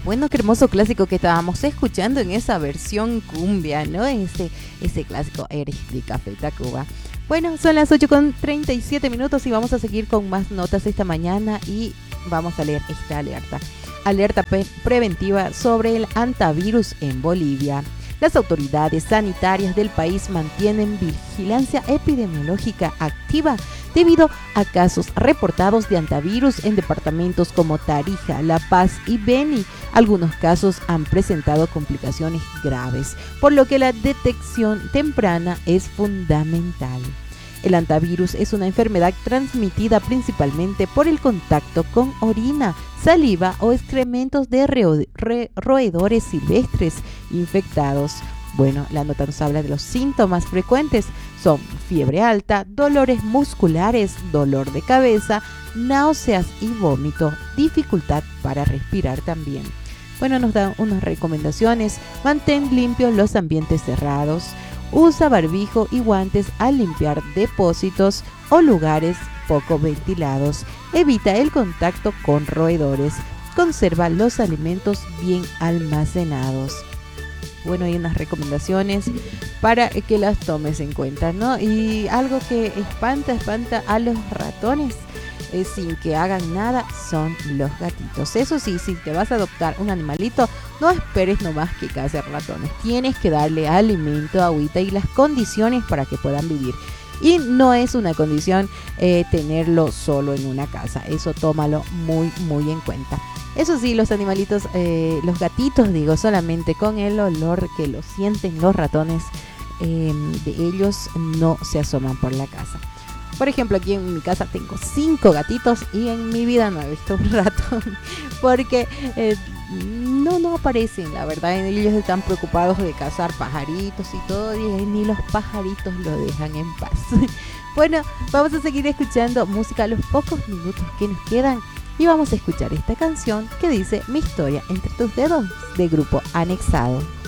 Bueno, qué hermoso clásico que estábamos escuchando en esa versión cumbia, ¿no? Ese clásico Eres de Café Tacuba. Bueno, son las 8:37 y vamos a seguir con más notas esta mañana y vamos a leer esta alerta. Alerta preventiva sobre el hantavirus en Bolivia. Las autoridades sanitarias del país mantienen vigilancia epidemiológica activa debido a casos reportados de hantavirus en departamentos como Tarija, La Paz y Beni. Algunos casos han presentado complicaciones graves, por lo que la detección temprana es fundamental. El hantavirus es una enfermedad transmitida principalmente por el contacto con orina, saliva o excrementos de roedores silvestres infectados. Bueno, la nota nos habla de los síntomas frecuentes. Son fiebre alta, dolores musculares, dolor de cabeza, náuseas y vómito, dificultad para respirar también. Bueno, nos dan unas recomendaciones. Mantén limpios los ambientes cerrados. Usa barbijo y guantes al limpiar depósitos o lugares poco ventilados. Evita el contacto con roedores. Conserva los alimentos bien almacenados. Bueno, hay unas recomendaciones para que las tomes en cuenta, ¿no? Y algo que espanta a los ratones sin que hagan nada son los gatitos. Eso sí, si te vas a adoptar un animalito, no esperes nomás que case ratones. Tienes que darle alimento, agüita y las condiciones para que puedan vivir. Y no es una condición tenerlo solo en una casa. Eso tómalo muy, muy en cuenta. Eso sí, los animalitos, los gatitos, digo, solamente con el olor que lo sienten los ratones de ellos no se asoman por la casa. Por ejemplo, aquí en mi casa tengo 5 gatitos y en mi vida no he visto un ratón porque no aparecen, la verdad. Ellos están preocupados de cazar pajaritos y todo y ni los pajaritos lo dejan en paz. Bueno, vamos a seguir escuchando música a los pocos minutos que nos quedan y vamos a escuchar esta canción que dice Mi historia entre tus dedos, de grupo Anexado.